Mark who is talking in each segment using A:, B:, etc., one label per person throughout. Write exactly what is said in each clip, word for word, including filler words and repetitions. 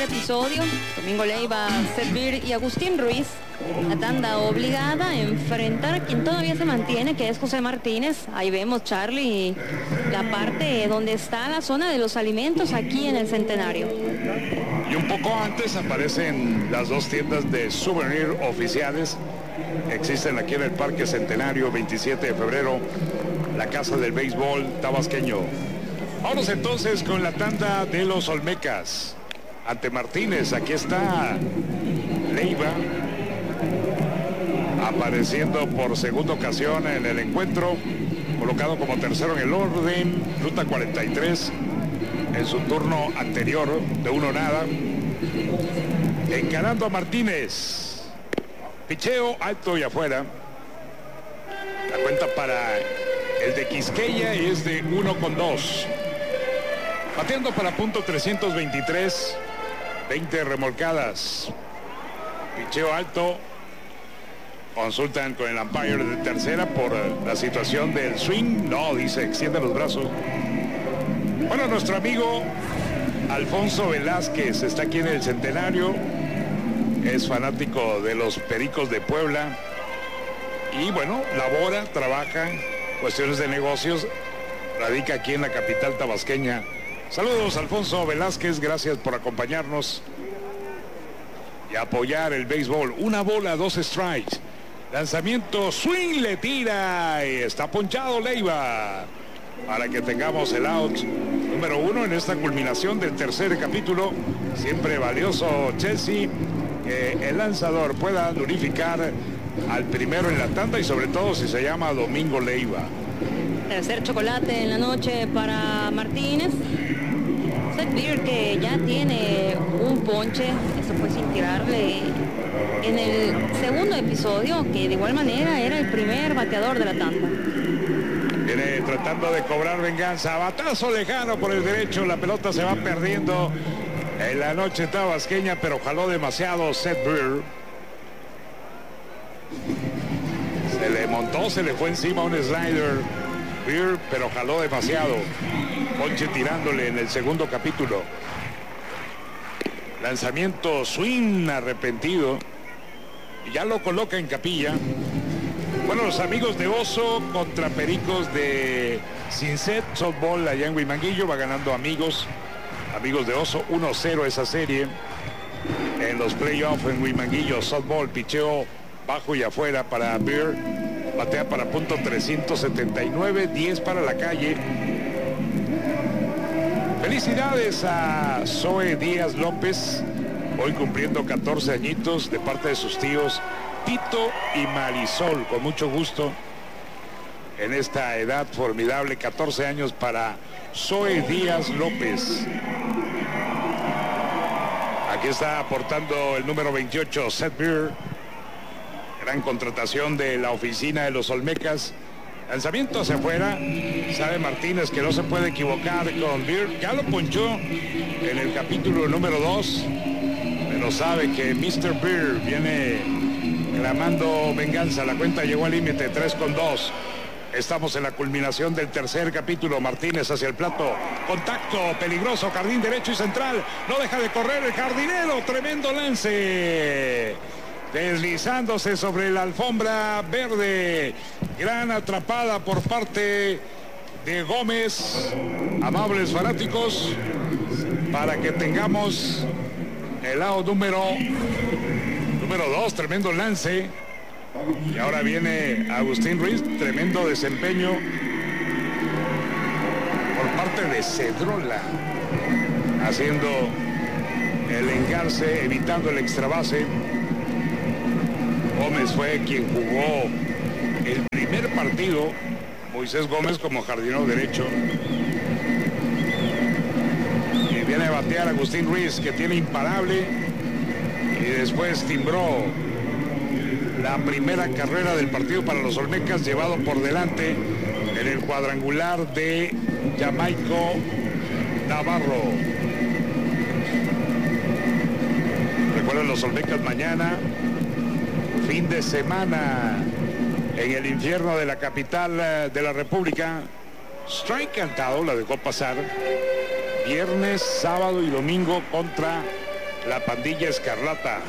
A: episodio, Domingo Leiva, Seth Beer y Agustín Ruiz. La tanda obligada a enfrentar a quien todavía se mantiene, que es José Martínez. Ahí vemos, Charlie, la parte donde está la zona de los alimentos aquí en el Centenario.
B: Y un poco antes aparecen las dos tiendas de souvenir oficiales. Existen aquí en el Parque Centenario, veintisiete de febrero, la Casa del Béisbol Tabasqueño. Vamos entonces con la tanda de los Olmecas. Ante Martínez, aquí está Leiva, apareciendo por segunda ocasión en el encuentro, colocado como tercero en el orden, ruta cuarenta y tres, en su turno anterior, de uno nada. Encarando a Martínez. Picheo alto y afuera. La cuenta para el de Quisqueya es de uno con dos. Bateando para punto trescientos veintitrés, veinte remolcadas. Picheo alto. Consultan con el umpire de tercera por la situación del swing. No, dice, extiende los brazos. Bueno, nuestro amigo Alfonso Velázquez está aquí en el Centenario. Es fanático de los Pericos de Puebla. Y bueno, labora, trabaja, cuestiones de negocios. Radica aquí en la capital tabasqueña. Saludos, Alfonso Velázquez, gracias por acompañarnos y apoyar el béisbol. Una bola, dos strikes. Lanzamiento, swing, le tira y está ponchado Leiva para que tengamos el out número uno en esta culminación del tercer capítulo. Siempre valioso, Chelsea, que el lanzador pueda unificar al primero en la tanda y sobre todo si se llama Domingo Leiva.
A: Tercer chocolate en la noche para Martínez. Seth Beer, que ya tiene un ponche, eso fue sin tirarle en el segundo episodio, que de igual manera era el primer bateador de la tanda.
B: Viene tratando de cobrar venganza, batazo lejano por el derecho, la pelota se va perdiendo en la noche tabasqueña, pero jaló demasiado Seth Beer. Se le montó, se le fue encima un slider Beer, pero jaló demasiado. Ponche tirándole en el segundo capítulo. Lanzamiento, swing, arrepentido. Y ya lo coloca en capilla. Bueno, los amigos de Oso contra Pericos de Sinset, softball allá en Huimanguillo, va ganando amigos. Amigos de Oso, uno cero esa serie. En los playoffs en Huimanguillo, softball, picheo bajo y afuera para Beer. Batea para punto trescientos setenta y nueve, diez para la calle. Felicidades a Zoe Díaz López, hoy cumpliendo catorce añitos, de parte de sus tíos Tito y Marisol, con mucho gusto en esta edad formidable, catorce años para Zoe Díaz López. Aquí está aportando el número veintiocho, Seth Beer. Gran contratación de la oficina de los Olmecas. Lanzamiento hacia afuera. Sabe Martínez que no se puede equivocar con Beer. Ya lo ponchó en el capítulo número dos. Pero sabe que mister Beer viene clamando venganza. La cuenta llegó al límite, tres con dos. Estamos en la culminación del tercer capítulo. Martínez hacia el plato. Contacto peligroso. Jardín derecho y central. No deja de correr el jardinero. Tremendo lance. Deslizándose sobre la alfombra verde. Gran atrapada por parte de Gómez. Amables fanáticos, para que tengamos el lado número número dos. Tremendo lance. Y ahora viene Agustín Ruiz. Tremendo desempeño por parte de Cedrola, haciendo el engarce, evitando el extra base. Gómez fue quien jugó el primer partido, Moisés Gómez como jardinero derecho. Y viene a batear Agustín Ruiz, que tiene imparable, y después timbró la primera carrera del partido para los Olmecas, llevado por delante en el cuadrangular de Jamaico Navarro. Recuerden, los Olmecas mañana, fin de semana en el infierno de la capital de la República. Strike cantado, la dejó pasar. Viernes, sábado y domingo contra la pandilla escarlata.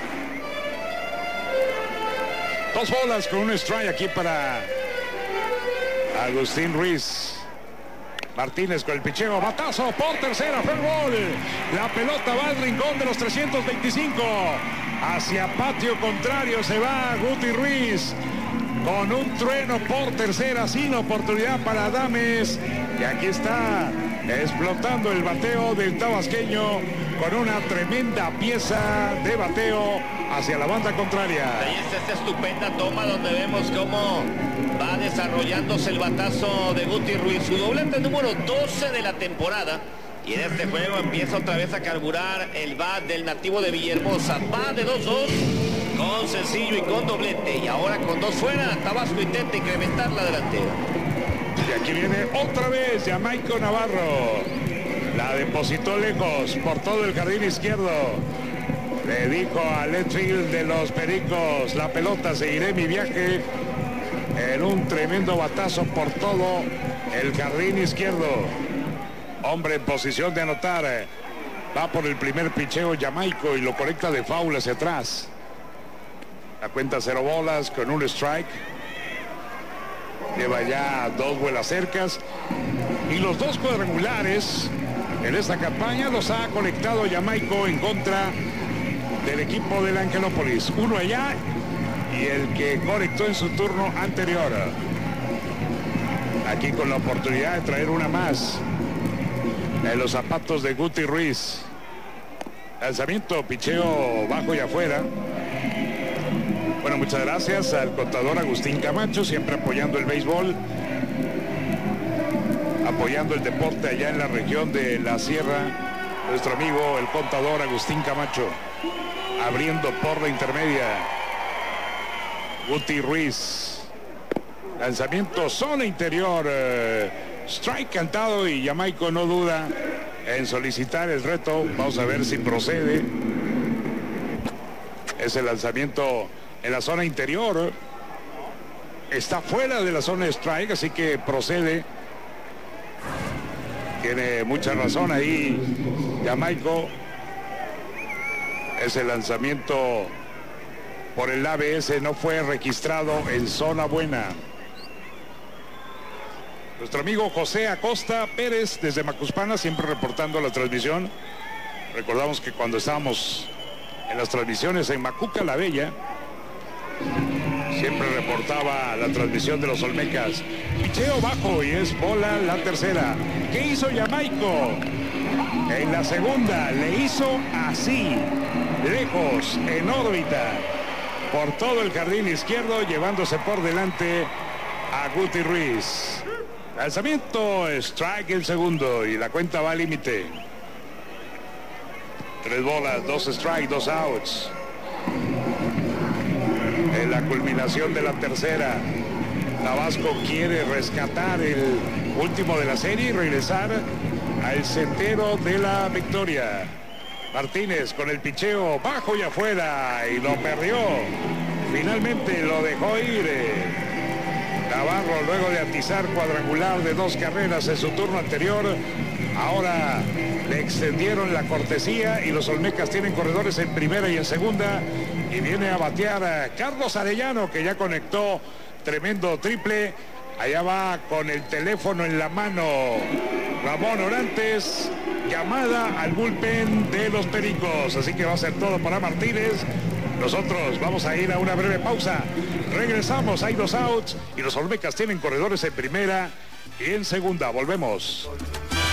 B: Dos bolas con un strike aquí para Agustín Ruiz. Martínez con el picheo, batazo por tercera, fair ball. La pelota va al rincón de los trescientos veinticinco. Hacia patio contrario se va Guti Ruiz. Con un trueno por tercera, sin oportunidad para Adames. Y aquí está explotando el bateo del tabasqueño con una tremenda pieza de bateo hacia la banda contraria.
C: Ahí está esta estupenda toma donde vemos cómo va desarrollándose el batazo de Guti Ruiz, su doblete número doce de la temporada. Y en este juego empieza otra vez a carburar el bat del nativo de Villahermosa. Va de dos dos con sencillo y con doblete. Y ahora con dos fuera, Tabasco intenta incrementar la delantera.
B: Y aquí viene otra vez Jamaico Navarro. La depositó lejos por todo el jardín izquierdo. Le dijo a Letfield de los Pericos, la pelota, seguiré mi viaje. En un tremendo batazo por todo el jardín izquierdo. Hombre en posición de anotar. Va por el primer picheo Jamaico y lo conecta de foul hacia atrás. La cuenta cero bolas con un strike. Lleva ya dos vuelas cercas. Y los dos cuadrangulares en esta campaña los ha conectado Jamaico en contra del equipo del Angelópolis. Uno allá y el que conectó en su turno anterior. Aquí con la oportunidad de traer una más en los zapatos de Guti Ruiz. Lanzamiento, picheo bajo y afuera. Bueno, muchas gracias al contador Agustín Camacho, siempre apoyando el béisbol, apoyando el deporte allá en la región de la Sierra. Nuestro amigo el contador Agustín Camacho, abriendo por la intermedia. Guti Ruiz. Lanzamiento, zona interior. Eh, strike cantado y Jamaico no duda en solicitar el reto. Vamos a ver si procede. Ese lanzamiento en la zona interior. Está fuera de la zona de strike, así que procede. Tiene mucha razón ahí Jamaico. Ese lanzamiento por el A B S no fue registrado en zona buena. Nuestro amigo José Acosta Pérez desde Macuspana, siempre reportando la transmisión. Recordamos que cuando estábamos en las transmisiones en Macuca la Bella, siempre reportaba la transmisión de los Olmecas. Picheo bajo y es bola la tercera. ¿Qué hizo Jamaico? En la segunda le hizo así, lejos, en órbita, por todo el jardín izquierdo, llevándose por delante a Guti Ruiz. Lanzamiento, strike el segundo y la cuenta va al límite. Tres bolas, dos strikes, dos outs. En la culminación de la tercera, Tabasco quiere rescatar el último de la serie y regresar al centero de la victoria. Martínez con el picheo bajo y afuera y lo perdió. Finalmente lo dejó ir. Navarro, luego de atizar cuadrangular de dos carreras en su turno anterior, ahora le extendieron la cortesía y los Olmecas tienen corredores en primera y en segunda. Y viene a batear a Carlos Arellano, que ya conectó tremendo triple. Allá va con el teléfono en la mano Ramón Orantes. Llamada al bullpen de los Pericos. Así que va a ser todo para Martínez. Nosotros vamos a ir a una breve pausa. Regresamos, hay dos outs y los Olmecas tienen corredores en primera y en segunda. Volvemos.